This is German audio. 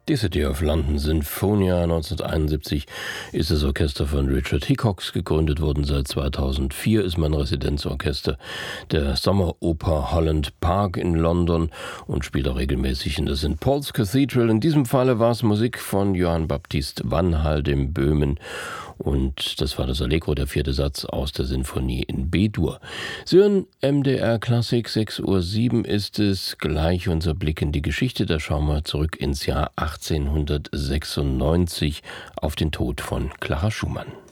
Die City of London Sinfonia 1971 ist das Orchester von Richard Hickox gegründet worden. Seit 2004 ist man Residenzorchester der Sommeroper Holland Park in London und spielt auch regelmäßig in der St. Paul's Cathedral. In diesem Falle war es Musik von Johann Baptist Vanhal, dem Böhmen. Und das war das Allegro, der 4. Satz aus der Sinfonie in B-Dur. Sie hören MDR Klassik, 6:07 Uhr ist es. Gleich unser Blick in die Geschichte. Da schauen wir zurück ins Jahr 1896 auf den Tod von Clara Schumann.